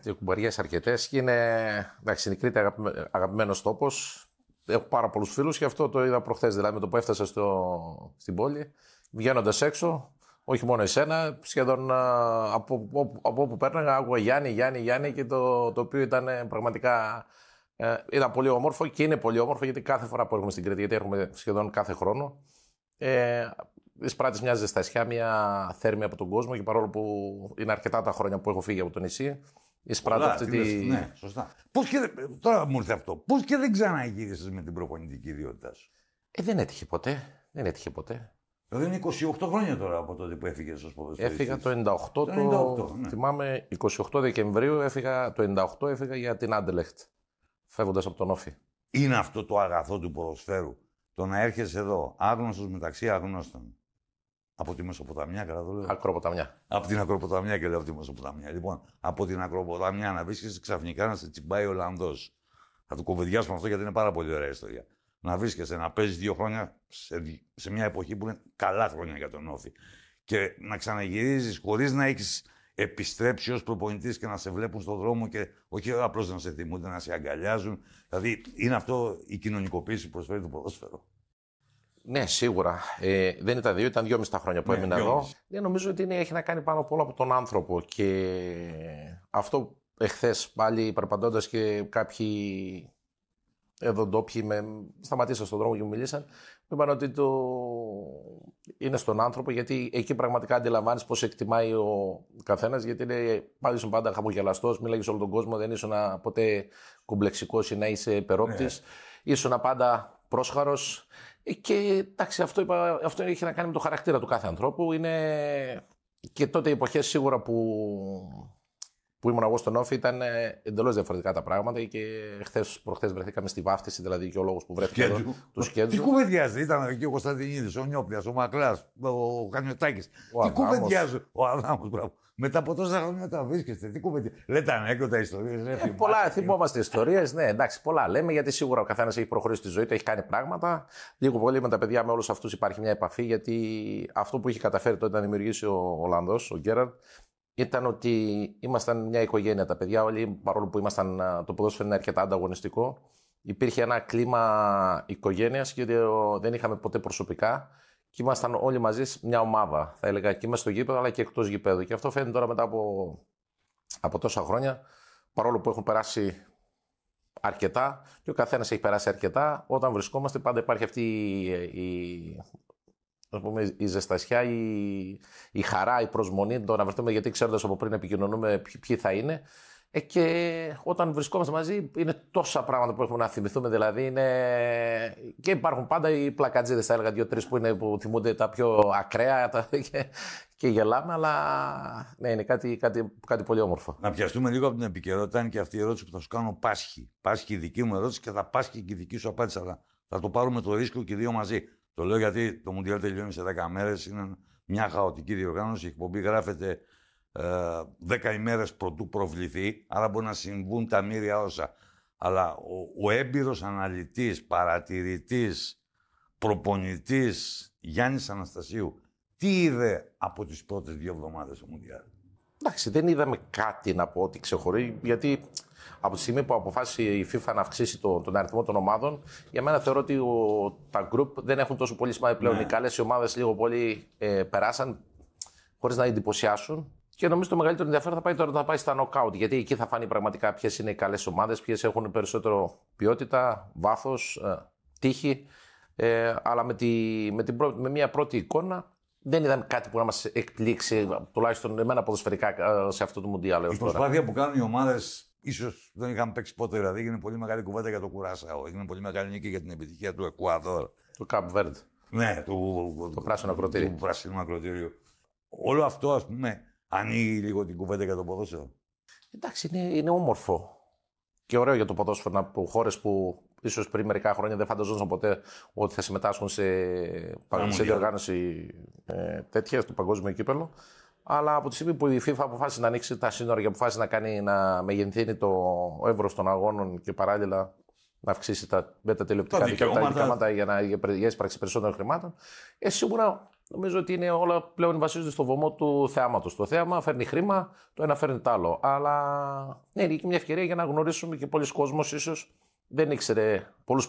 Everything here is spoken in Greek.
και κουμπαριές αρκετές και εντάξει, η Κρήτη αγαπημένος τόπος. Έχω πάρα πολλούς φίλους και αυτό το είδα προχθές. Δηλαδή με το που έφτασα στην πόλη, βγαίνοντας έξω, όχι μόνο εσένα, σχεδόν από όπου πέρναγα, άκουγα Γιάννη και το οποίο ήταν πραγματικά. Ήταν πολύ όμορφο και είναι πολύ όμορφο γιατί κάθε φορά που έρχομαι στην Κρήτη, γιατί έρχομαι σχεδόν κάθε χρόνο, εισπράττεις μια ζεστασιά, μια θέρμη από τον κόσμο και παρόλο που είναι αρκετά τα χρόνια που έχω φύγει από το νησί, εισπράττω αυτή τη. Ναι, σωστά. Τώρα μου ήρθε αυτό. Πώς και δεν ξαναγύρισες με την προπονητική ιδιότητά σου? Δεν έτυχε ποτέ. Δηλαδή είναι 28 χρόνια τώρα από τότε που έφυγες ως ποδοσφαιριστής. Έφυγα το 98, ναι. Θυμάμαι 28 Δεκεμβρίου το 98 έφυγα για την Άντελεχτ, φεύγοντας από τον Όφη. Είναι αυτό το αγαθό του ποδοσφαίρου. Το να έρχεσαι εδώ, άγνωστος μεταξύ αγνώστων. Από τη Μεσοποταμιά, καλά το λέω. Ακροποταμιά. Από την Ακροποταμιά και λέω από τη Μεσοποταμιά. Λοιπόν, από την Ακροποταμιά να βρίσκεσαι ξαφνικά να σε τσιμπάει ο Ολλανδός. Θα το κουβεντιάσουμε αυτό γιατί είναι πάρα πολύ ωραία ιστορία. Να βρίσκεσαι, να παίζεις 2 χρόνια σε μια εποχή που είναι καλά χρόνια για τον Όφη. Και να ξαναγυρίζεις χωρίς να έχεις επιστρέψει ως προπονητής και να σε βλέπουν στον δρόμο και όχι απλώς να σε θυμούνται, να σε αγκαλιάζουν. Δηλαδή, είναι αυτό η κοινωνικοποίηση που προσφέρει το ποδόσφαιρο. Ναι, σίγουρα. Δεν ήταν 2, ήταν 2,5 τα χρόνια που έμεινα εδώ. Νομίζω ότι έχει να κάνει πάνω απ' όλα από τον άνθρωπο. Και αυτό εχθές πάλι περπατώντας και κάποιοι εδώ ντόπιοι με σταματήσαν στον δρόμο και μου μιλήσαν, μου είπαν ότι είναι στον άνθρωπο, γιατί εκεί πραγματικά αντιλαμβάνεις πώς εκτιμάει ο καθένας, γιατί ήσουν πάντα χαμογελαστός, μίλαγες σε όλο τον κόσμο, δεν ήσουν ποτέ κομπλεξικός ή να είσαι υπερόπτης, ήσουν πάντα πρόσχαρος. Και εντάξει, αυτό έχει να κάνει με το χαρακτήρα του κάθε ανθρώπου. Και τότε οι εποχές σίγουρα που ήμουν εγώ στον Όφη ήταν εντελώς διαφορετικά τα πράγματα και προχθές βρεθήκαμε στη βάφτιση, δηλαδή και ο λόγος που βρέθηκε εδώ, του Σκέτζου. Τι κουβεντιάζει, ήταν εκεί ο Κωνσταντινίδης, ο Νιόπλιας, ο Μακλάς, ο Κανιωτάκης. Τι κουβεντιάζει, ο Αδάμος, μπράβο. Μετά από τόσα χρόνια τα βρίσκεστε, τι κουβεντιάζει. Λέτε ανέκδοτα ιστορίες, πολλά θυμόμαστε ιστορίες, ναι, εντάξει, πολλά λέμε, γιατί σίγουρα ο καθένας έχει προχωρήσει στη ζωή του, έχει κάνει πράγματα. Λίγο πολύ με τα παιδιά, με όλους αυτούς υπάρχει μια επαφή, γιατί αυτό που είχε καταφέρει τότε να δημιουργήσει ο Ολλανδός, ο Γκέραρντ, ήταν ότι ήμασταν μια οικογένεια τα παιδιά όλοι, παρόλο που το ποδόσφαιρο είναι αρκετά ανταγωνιστικό. Υπήρχε ένα κλίμα οικογένειας και δεν είχαμε ποτέ προσωπικά και ήμασταν όλοι μαζί μια ομάδα, θα έλεγα, και μέσα στο γήπεδο αλλά και εκτός γηπέδου. Και αυτό φαίνεται τώρα μετά από τόσα χρόνια, παρόλο που έχουν περάσει αρκετά και ο καθένας έχει περάσει αρκετά, όταν βρισκόμαστε πάντα υπάρχει αυτή η ζεστασιά, η χαρά, η προσμονή, το να βρεθούμε, γιατί ξέροντας από πριν επικοινωνούμε ποιοι θα είναι. Και όταν βρισκόμαστε μαζί είναι τόσα πράγματα που έχουμε να θυμηθούμε, δηλαδή και υπάρχουν πάντα οι πλακατζίδες, θα έλεγα 2-3 που θυμούνται τα πιο ακραία και γελάμε, αλλά ναι, είναι κάτι πολύ όμορφο. Να πιαστούμε λίγο από την επικαιρότητα, είναι και αυτή η ερώτηση που θα σου κάνω πάσχει. Πάσχει η δική μου ερώτηση και θα πάσχει και η δική σου απάντηση, αλλά θα το πάρουμε το ρίσκο και οι δύο μαζί. Το λέω γιατί το Μουντιάλ τελειώνει σε 10 μέρες, είναι μια χαοτική διοργάνωση, η εκπομπή γράφεται 10 ημέρες πρωτού προβληθεί, άρα μπορεί να συμβούν τα μοίρια όσα. Αλλά ο έμπειρος αναλυτής, παρατηρητής, προπονητής Γιάννης Αναστασίου, τι είδε από τις πρώτες 2 εβδομάδες στο Μουντιάλ? Εντάξει, δεν είδαμε κάτι να πω ότι ξεχωρεί, γιατί από τη στιγμή που αποφάσισε η FIFA να αυξήσει τον αριθμό των ομάδων, για μένα θεωρώ ότι τα group δεν έχουν τόσο πολύ σημασία πλέον. Οι καλές ομάδες λίγο πολύ περάσαν χωρίς να εντυπωσιάσουν. Και νομίζω το μεγαλύτερο ενδιαφέρον θα πάει στα knockout, γιατί εκεί θα φανεί πραγματικά ποιες είναι οι καλές ομάδες, ποιες έχουν περισσότερο ποιότητα, βάθος, τύχη. Αλλά με μια πρώτη εικόνα δεν είδαμε κάτι που να μας εκπλήξει, τουλάχιστον εμένα ποδοσφαιρικά, σε αυτό το Μουντιάλ. Η προσπάθεια που κάνουν οι ομάδες, ίσως δεν είχαν παίξει ποτέ, δηλαδή έγινε πολύ μεγάλη κουβέντα για το Κουράσαο, έγινε πολύ μεγάλη νίκη για την επιτυχία του Εκουαδόρ. Του Καπ Βέρντ. Ναι, το πράσινο ακροτήριο. Του πράσινου ακροτήριου. Όλο αυτό, ας πούμε, ανοίγει λίγο την κουβέντα για το ποδόσφαιρο. Εντάξει, είναι όμορφο και ωραίο για το ποδόσφαιρο από χώρες που ίσως πριν μερικά χρόνια δεν φανταζόντουσαν ποτέ ότι θα συμμετάσχουν σε διοργάνωση τέτοια, στο παγκόσμιο κύπελλο. Αλλά από τη στιγμή που η FIFA αποφάσισε να ανοίξει τα σύνορα και αποφάσισε να μεγενθύνει το εύρος των αγώνων και παράλληλα να αυξήσει τα τηλεοπτικά δικαιώματα για ίσπραξη περισσότερων χρημάτων, σίγουρα Νομίζω ότι είναι όλα πλέον βασίζονται στο βωμό του θεάματος. Το θέαμα φέρνει χρήμα, το ένα φέρνει το άλλο. Αλλά ναι, είναι και μια ευκαιρία για να γνωρίσουμε και πολλοί κόσμος ίσως δεν ήξερε πολλούς